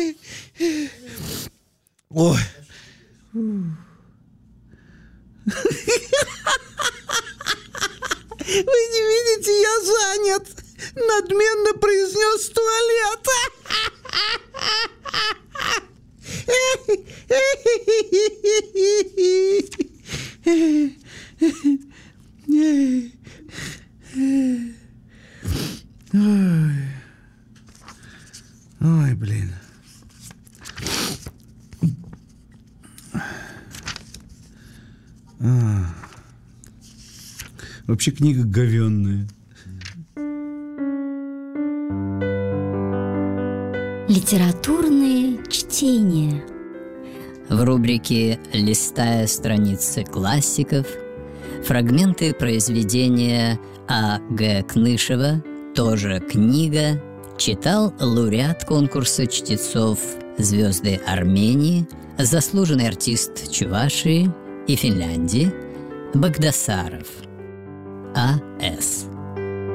Ой. Вы не видите, я занят. Надменно произнес туалет. Ой, блин. Вообще книга говенная. Литературные чтения. В рубрике «Листая страницы классиков» фрагменты произведения А.Г. Кнышева, тоже книга, читал лауреат конкурса чтецов «Звезды Армении», заслуженный артист Чувашии и Финляндии Багдасаров А.С.